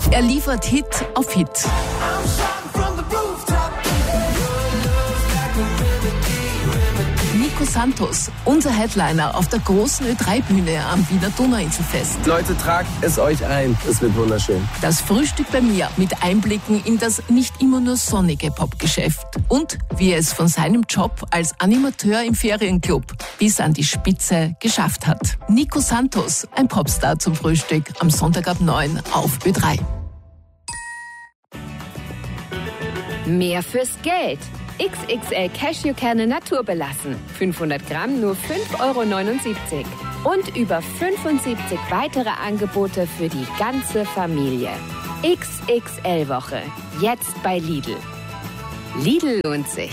Er liefert Hit auf Hit. Nico Santos, unser Headliner auf der großen Ö3-Bühne am Wiener Donauinselfest. Leute, tragt es euch ein. Es wird wunderschön. Das Frühstück bei mir mit Einblicken in das nicht immer nur sonnige Popgeschäft. Und wie er es von seinem Job als Animateur im Ferienclub bis an die Spitze geschafft hat. Nico Santos, ein Popstar zum Frühstück am Sonntag ab 9 auf Ö3. Mehr fürs Geld. XXL Cashewkerne naturbelassen. 500 Gramm nur 5,79 €. Und über 75 weitere Angebote für die ganze Familie. XXL-Woche. Jetzt bei Lidl. Lidl lohnt sich.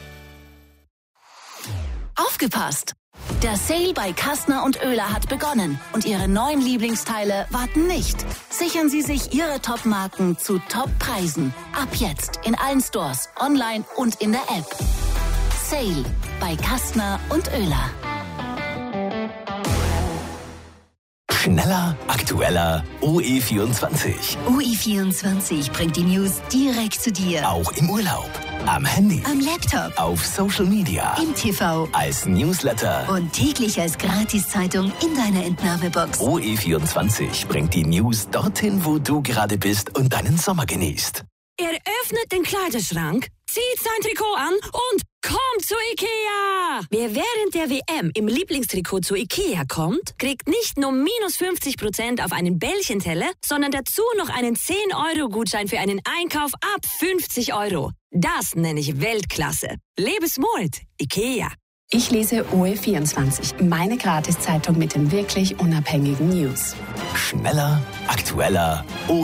Aufgepasst! Der Sale bei Kastner und Oehler hat begonnen und Ihre neuen Lieblingsteile warten nicht. Sichern Sie sich Ihre Top-Marken zu Top-Preisen. Ab jetzt in allen Stores, online und in der App. Sale bei Kastner und Oehler. Schneller, aktueller, OE24. OE24 bringt die News direkt zu dir. Auch im Urlaub, am Handy, Am Laptop, auf Social Media, im TV als Newsletter. und täglich als Gratiszeitung in deiner Entnahmebox. OE24 bringt die News dorthin, wo du gerade bist und deinen Sommer genießt. Er öffnet den Kleiderschrank, zieht sein Trikot an und kommt zu Ikea. Wer während der WM im Lieblingstrikot zu Ikea kommt, kriegt nicht nur minus 50% auf einen Bällchenteller, sondern dazu noch einen 10-Euro-Gutschein für einen Einkauf ab 50 €. Das nenne ich Weltklasse. Lebensmut, Ikea. Ich lese OE24, meine Gratiszeitung mit den wirklich unabhängigen News. Schneller, aktueller,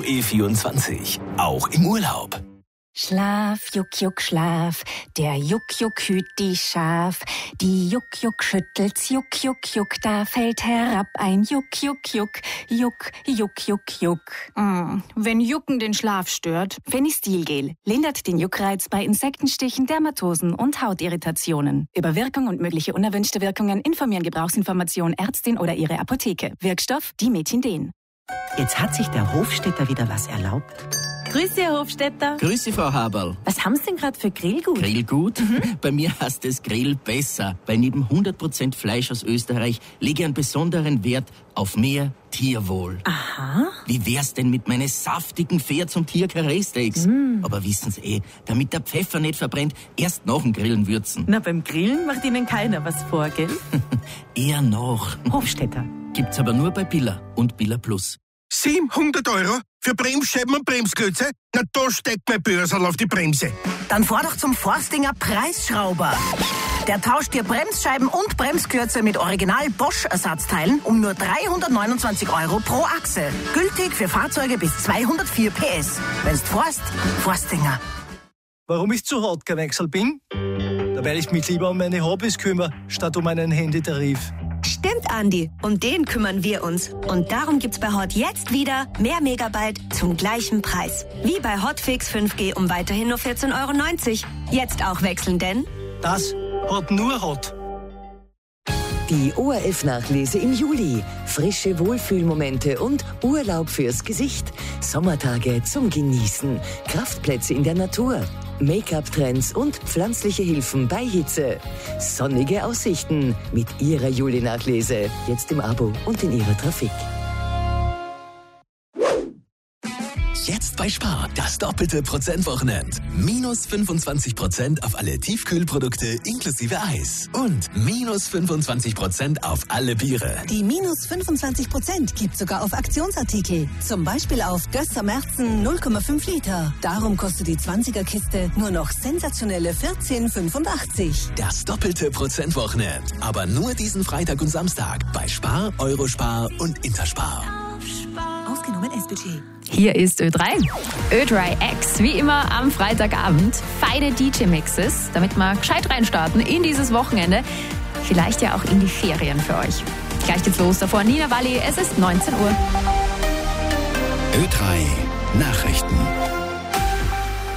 OE24. Auch im Urlaub. Schlaf, Juck, Juck, Schlaf. Der Juck, Juck hüt die Schaf. Die Juck, Juck schüttelt's, Juck, Juck, Juck. Da fällt herab ein Juck, Juck, Juck. Juck, Juck, Juck, Juck. Wenn Jucken den Schlaf stört, Phenistilgel lindert den Juckreiz bei Insektenstichen, Dermatosen und Hautirritationen. Über Wirkung und mögliche unerwünschte Wirkungen informieren Gebrauchsinformation Ärztin oder ihre Apotheke. Wirkstoff Dimetindin. Jetzt hat sich der Hofstädter wieder was erlaubt. Grüß Sie, Herr Hofstädter. Grüß Sie, Frau Haberl. Was haben Sie denn gerade für Grillgut? Grillgut? Bei mir heißt es Grill besser, weil neben 100% Fleisch aus Österreich lege ich einen besonderen Wert auf mehr Tierwohl. Aha. Wie wär's denn mit meinen saftigen Pferd- und Tier-Karree-Steaks? Aber wissen Sie damit der Pfeffer nicht verbrennt, erst nach dem Grillen würzen. Na, beim Grillen macht Ihnen keiner was vor, gell? Eher noch. Hofstädter. Gibt's aber nur bei Billa und Billa Plus. 700 € für Bremsscheiben und Bremsklötze? Na, da steckt mein Börsal auf die Bremse. Dann fahr doch zum Forstinger Preisschrauber. Der tauscht dir Bremsscheiben und Bremsklötze mit Original Bosch-Ersatzteilen um nur 329 € pro Achse. Gültig für Fahrzeuge bis 204 PS. Wenn's fährst, Forstinger. Warum ich zu hart gewechselt bin? Weil ich mich lieber um meine Hobbys kümmere, statt um einen Handytarif. Stimmt, Andi. Um den kümmern wir uns. Und darum gibt's bei Hot jetzt wieder mehr Megabyte zum gleichen Preis. Wie bei Hotfix 5G um weiterhin nur 14,90 €. Jetzt auch wechseln, denn... Das hat nur Hot. Die ORF-Nachlese im Juli. Frische Wohlfühlmomente und Urlaub fürs Gesicht. Sommertage zum Genießen. Kraftplätze in der Natur. Make-up-Trends und pflanzliche Hilfen bei Hitze. Sonnige Aussichten mit Ihrer Juli-Nachlese. Jetzt im Abo und in Ihrer Trafik. Jetzt bei Spar, das doppelte Prozentwochenend. Minus 25% auf alle Tiefkühlprodukte inklusive Eis. Und minus 25% auf alle Biere. Die minus 25% gibt sogar auf Aktionsartikel. Zum Beispiel auf Gösser Märzen 0,5 Liter. Darum kostet die 20er-Kiste nur noch sensationelle 14,85. Das doppelte Prozentwochenend. Aber nur diesen Freitag und Samstag bei Spar, Eurospar und Interspar. Ausgenommen S-Budget. Hier ist Ö3. Ö3 X, wie immer am Freitagabend. Feine DJ-Mixes, damit wir gescheit reinstarten in dieses Wochenende. Vielleicht ja auch in die Ferien für euch. Gleich geht's los. Davor Nina Walli, es ist 19 Uhr. Ö3 Nachrichten.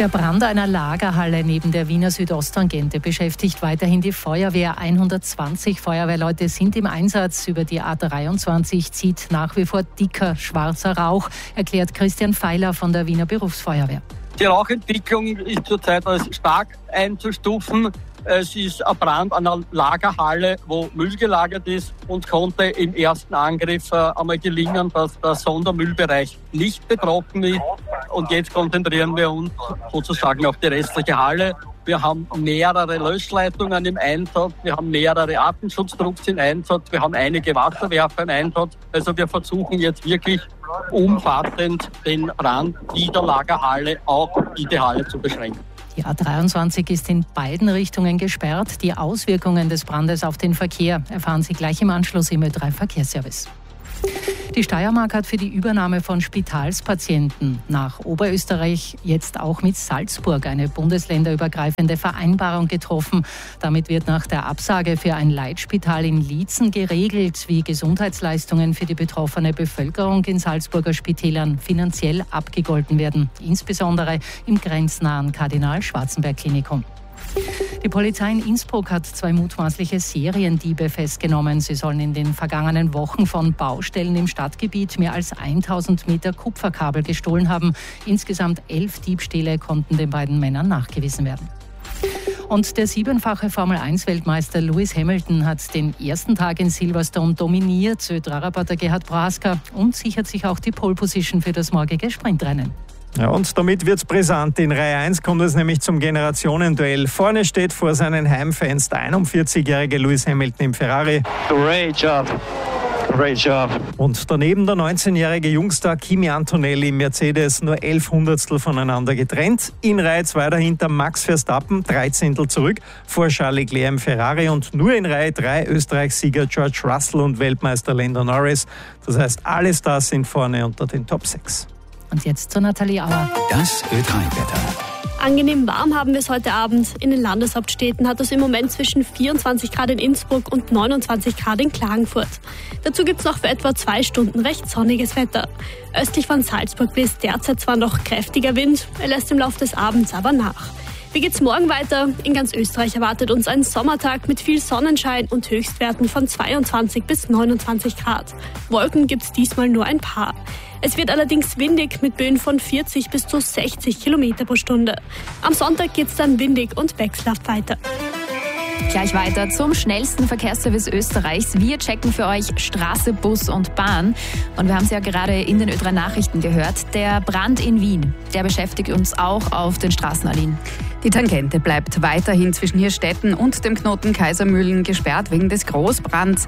Der Brand einer Lagerhalle neben der Wiener Südosttangente beschäftigt weiterhin die Feuerwehr. 120 Feuerwehrleute sind im Einsatz. Über die A23 zieht nach wie vor dicker schwarzer Rauch, erklärt Christian Feiler von der Wiener Berufsfeuerwehr. Die Rauchentwicklung ist zurzeit als stark einzustufen. Es ist ein Brand an einer Lagerhalle, wo Müll gelagert ist, und konnte im ersten Angriff einmal gelingen, dass der Sondermüllbereich nicht betroffen ist. Und jetzt konzentrieren wir uns sozusagen auf die restliche Halle. Wir haben mehrere Löschleitungen im Einsatz, wir haben mehrere Atemschutztrupps im Einsatz, wir haben einige Wasserwerfer im Einsatz. Also wir versuchen jetzt wirklich umfassend den Brand dieser Lagerhalle auch in die Halle zu beschränken. Die A23 ist in beiden Richtungen gesperrt. Die Auswirkungen des Brandes auf den Verkehr erfahren Sie gleich im Anschluss im Ö3 Verkehrsservice. Die Steiermark hat für die Übernahme von Spitalspatienten nach Oberösterreich jetzt auch mit Salzburg eine bundesländerübergreifende Vereinbarung getroffen. Damit wird nach der Absage für ein Leitspital in Liezen geregelt, wie Gesundheitsleistungen für die betroffene Bevölkerung in Salzburger Spitälern finanziell abgegolten werden, insbesondere im grenznahen Kardinal-Schwarzenberg-Klinikum. Die Polizei in Innsbruck hat 2 mutmaßliche Seriendiebe festgenommen. Sie sollen in den vergangenen Wochen von Baustellen im Stadtgebiet mehr als 1000 Meter Kupferkabel gestohlen haben. Insgesamt 11 Diebstähle konnten den beiden Männern nachgewiesen werden. Und der 7-fache Formel-1-Weltmeister Lewis Hamilton hat den ersten Tag in Silverstone dominiert, Ö3-Reporter Gerhard Prohaska, und sichert sich auch die Pole-Position für das morgige Sprintrennen. Ja, und damit wird's brisant. In Reihe 1 kommt es nämlich zum Generationenduell. Vorne steht vor seinen Heimfans der 41-jährige Lewis Hamilton im Ferrari. Great job. Great job. Und daneben der 19-jährige Jungstar Kimi Antonelli im Mercedes, nur 11 Hundertstel voneinander getrennt. In Reihe 2 dahinter Max Verstappen, 13 zurück vor Charles Leclerc im Ferrari. Und nur in Reihe 3 Österreichs-Sieger George Russell und Weltmeister Lando Norris. Das heißt, alle Stars sind vorne unter den Top 6. Und jetzt zu Nathalie Auer. Das Ö3-Wetter. Angenehm warm haben wir es heute Abend. In den Landeshauptstädten hat es im Moment zwischen 24 Grad in Innsbruck und 29 Grad in Klagenfurt. Dazu gibt es noch für etwa 2 Stunden recht sonniges Wetter. Östlich von Salzburg bläst derzeit zwar noch kräftiger Wind, er lässt im Laufe des Abends aber nach. Wie geht's morgen weiter? In ganz Österreich erwartet uns ein Sommertag mit viel Sonnenschein und Höchstwerten von 22 bis 29 Grad. Wolken gibt's diesmal nur ein paar. Es wird allerdings windig mit Böen von 40 bis zu 60 Kilometer pro Stunde. Am Sonntag geht's dann windig und wechselhaft weiter. Gleich weiter zum schnellsten Verkehrsservice Österreichs. Wir checken für euch Straße, Bus und Bahn. Und wir haben es ja gerade in den Ö3 Nachrichten gehört. Der Brand in Wien, der beschäftigt uns auch auf den Straßen, Aline. Die Tangente bleibt weiterhin zwischen Hirstetten und dem Knoten Kaisermühlen gesperrt wegen des Großbrands.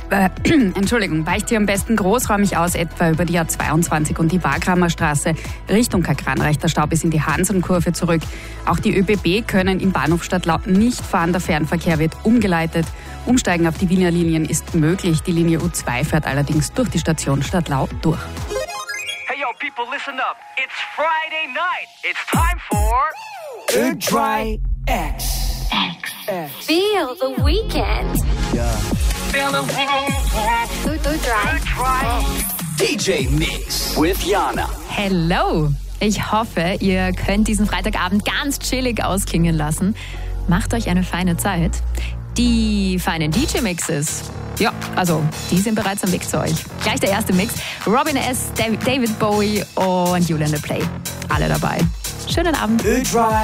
Weicht hier am besten großräumig aus, etwa über die A22 und die Wagramer Straße. Richtung Kakran reicht der Stau bis in die Hansenkurve zurück. Auch die ÖBB können im Bahnhof Stadtlau nicht fahren. Der Fernverkehr wird umgeleitet. Umsteigen auf die Wiener Linien ist möglich. Die Linie U2 fährt allerdings durch die Station Stadtlau durch. Hey yo, people, listen up. It's Friday night. It's time for Ö3 X. Feel the weekend. Ja. Feel the DJ Mix with Jana. Hello! Ich hoffe, ihr könnt diesen Freitagabend ganz chillig ausklingen lassen. Macht euch eine feine Zeit. Die feinen DJ-Mixes, ja, also die sind bereits am Weg zu euch. Gleich der erste Mix. Robin S., David Bowie und Julian LePlay. Alle dabei. Schönen Abend. Ö3